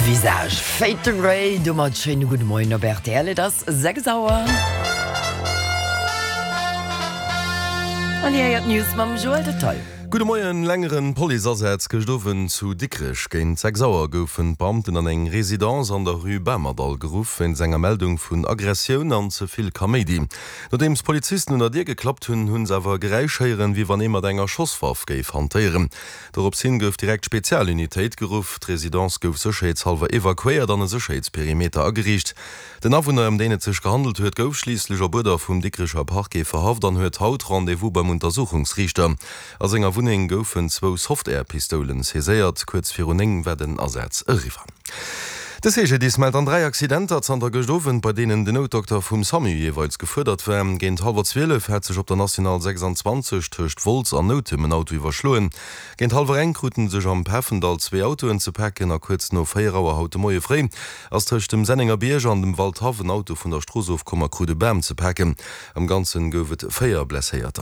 Visage Fate Ray, du mat schön guten Morgen op RTL, das 6 Sauer. Und hier hat News mam Joel de Toll. Gute Morgen, längeren Polizeieinsatz gestoffen zu Dickrich gegen 6 Sauer goufen Beamten an eng Residenz an der Rue Bämerdal gerufen in senger Meldung vun Aggression an zuviel Comedy. Nachdems Polizisten unter dir geklappt hunn sewer gereichieren, wie wann immer enger Schosswaff geif hantieren. Dorop sinn gouf direkt Spezialunitéit gerufen, die Residenz gouf sicherheitshalber evakuiert an den Sicherheitsperimeter agericht. Den Awohner, um den sich gehandelt huet, gouf schliesslicher Bruder vum Dickricher Parkgeh verhaft an huet haut Rendezvous beim Untersuchungsrichter. Als enger Wuning goufen 2 Softwarepistolen seséiert, kurz vir eng werden ersatz erriffer. Das hege diesmal an 3 Accidenter an der gestofen, bei denen den Notdoktor vum Sami jeweils gefuerdert wärm. Géint halber 12 hat sech op der National 26 töcht Volz an Notem Auto iwwerschloen. Géint halber engruten sech am Peffendal 2 Autoen ze packen a kurz no 4 Auer haute Moie fré, ass töcht dem Senninger Bierger an dem Waldhafen Auto vun der Strosof Krude Bärm ze packen. Am ganzen goufet 4 blesséierter.